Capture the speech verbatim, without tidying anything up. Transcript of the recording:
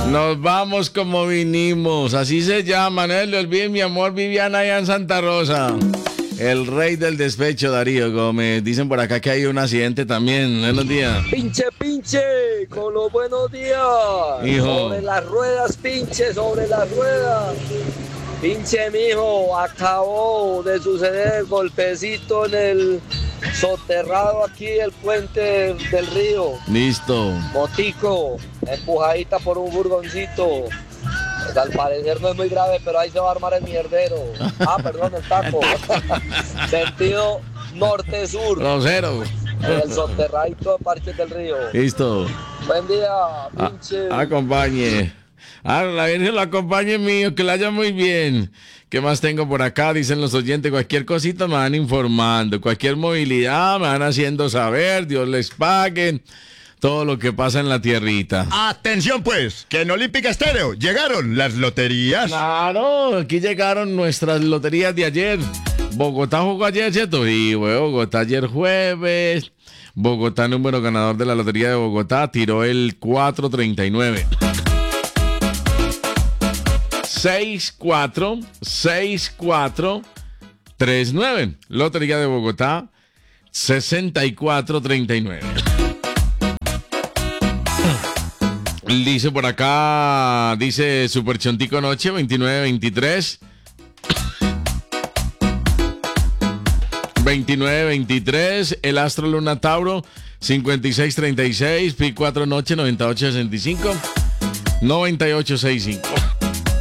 Nos vamos como vinimos, así se llama, no le olviden mi amor Viviana allá en Santa Rosa. El rey del despecho, Darío Gómez. Dicen por acá que hay un accidente también. Buenos días. Pinche, pinche, con los buenos días. Hijo. Sobre las ruedas, pinche, sobre las ruedas. Pinche, mijo, acabó de suceder el golpecito en el soterrado aquí del puente del río. Listo. Motico, empujadita por un furgoncito. Pues al parecer no es muy grave, pero ahí se va a armar el mierdero. Ah, perdón, el taco. Sentido norte-sur. Grosero. En el soterradito de Parques del Río. Listo. Buen día, pinche. A- acompañe. Ah, la Virgen lo acompañe mío, que la haya muy bien. ¿Qué más tengo por acá? Dicen los oyentes, cualquier cosita me van informando, cualquier movilidad me van haciendo saber, Dios les pague. Todo lo que pasa en la tierrita. Atención pues, que en Olímpica Estéreo llegaron las loterías. Claro, aquí llegaron nuestras loterías de ayer. Bogotá jugó ayer, ¿cierto? Y bueno, Bogotá ayer jueves. Bogotá, número ganador de la lotería de Bogotá, tiró el cuatro treinta y nueve. seis cuatro seis cuatro tres nueve. Lotería de Bogotá, sesenta y cuatro treinta y nueve. Dice por acá, dice Super Chontico Noche, veintinueve veintitrés. veintinueve veintitrés, el Astro Luna Tauro, cincuenta y seis treinta y seis, Pi cuatro Noche, noventa y ocho sesenta y cinco, noventa y ocho sesenta y cinco.